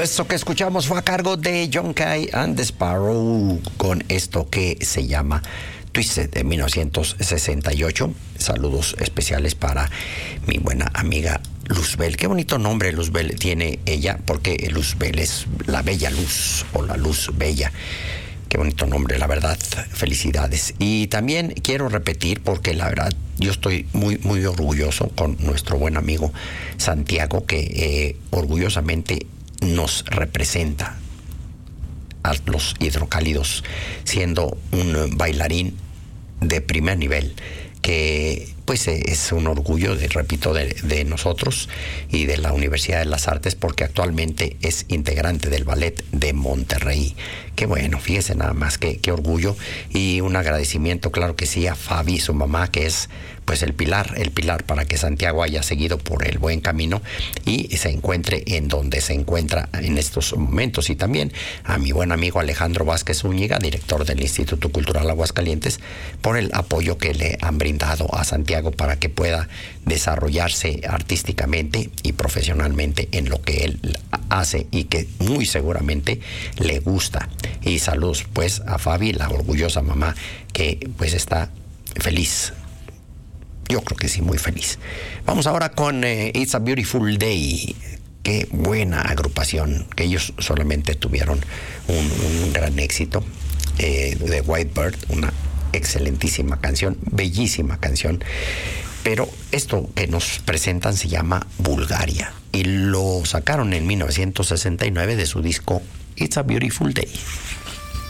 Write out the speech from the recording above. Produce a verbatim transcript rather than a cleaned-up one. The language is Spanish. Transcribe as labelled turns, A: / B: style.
A: Esto que escuchamos fue a cargo de John Kay and the Sparrow con esto que se llama Twisted de mil novecientos sesenta y ocho. Saludos especiales para mi buena amiga Luzbel. Qué bonito nombre Luzbel tiene ella, porque Luzbel es la bella luz o la luz bella. Qué bonito nombre, la verdad. Felicidades. Y también quiero repetir, porque la verdad yo estoy muy, muy orgulloso con nuestro buen amigo Santiago, que eh, orgullosamente nos representa a los hidrocálidos, siendo un bailarín de primer nivel, que pues es un orgullo, de, repito, de, de nosotros y de la Universidad de las Artes, porque actualmente es integrante del Ballet de Monterrey. Qué bueno, fíjese nada más, qué, qué orgullo, y un agradecimiento, claro que sí, a Fabi, su mamá, que es pues el pilar, el pilar para que Santiago haya seguido por el buen camino y se encuentre en donde se encuentra en estos momentos. Y también a mi buen amigo Alejandro Vázquez Zúñiga, director del Instituto Cultural Aguascalientes, por el apoyo que le han brindado a Santiago para que pueda desarrollarse artísticamente y profesionalmente en lo que él hace y que muy seguramente le gusta. Y saludos pues a Fabi, la orgullosa mamá, que pues está feliz. Yo creo que sí, muy feliz. Vamos ahora con eh, It's a Beautiful Day. Qué buena agrupación, que ellos solamente tuvieron un, un gran éxito. Eh, de White Bird, una excelentísima canción, bellísima canción. Pero esto que nos presentan se llama Bulgaria y lo sacaron en mil novecientos sesenta y nueve de su disco It's a Beautiful Day.